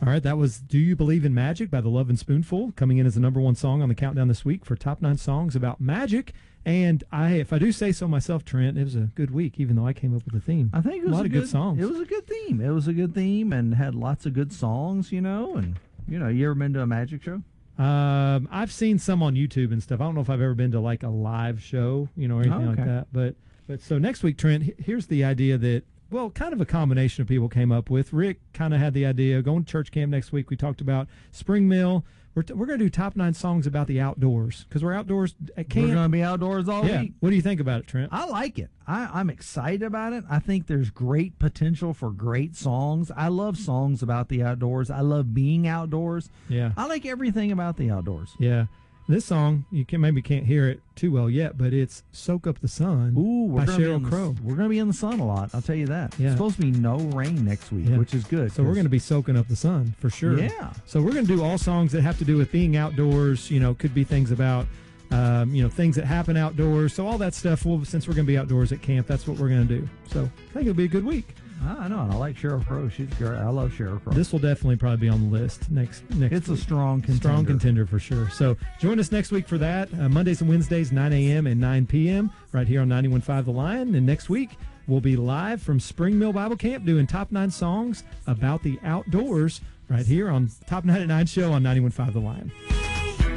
All right, that was Do You Believe in Magic by The Lovin' Spoonful, coming in as the #1 song on the countdown this week for top 9 songs about magic. And if I do say so myself, Trent, it was a good week, even though I came up with the theme. I think it was a lot of good songs. It was a good theme. It was a good theme and had lots of good songs, And, you ever been to a magic show? I've seen some on YouTube and stuff. I don't know if I've ever been to like a live show, or anything like that. But so next week, Trent, here's the idea that, well, kind of a combination of people came up with. Rick kind of had the idea. Going to church camp next week, we talked about Spring Mill. We're going to do top 9 songs about the outdoors because we're outdoors at camp. We're going to be outdoors all week. What do you think about it, Trent? I like it. I'm excited about it. I think there's great potential for great songs. I love songs about the outdoors. I love being outdoors. Yeah. I like everything about the outdoors. Yeah. This song, you maybe can't hear it too well yet, but it's Soak Up the Sun by Sheryl Crow. We're going to be in the sun a lot, I'll tell you that. Yeah. It's supposed to be no rain next week, which is good. So we're going to be soaking up the sun for sure. Yeah. So we're going to do all songs that have to do with being outdoors, could be things about, things that happen outdoors. So all that stuff, since we're going to be outdoors at camp, that's what we're going to do. So I think it'll be a good week. I know. I like Sheryl Crow. She's great. I love Sheryl Crow. This will definitely probably be on the list next It's week. A strong contender. Strong contender for sure. So join us next week for that. Mondays and Wednesdays, 9 a.m. and 9 p.m. right here on 91.5 The Lion. And next week, we'll be live from Spring Mill Bible Camp doing top 9 songs about the outdoors right here on Top 9 at 9 show on 91.5 The Lion.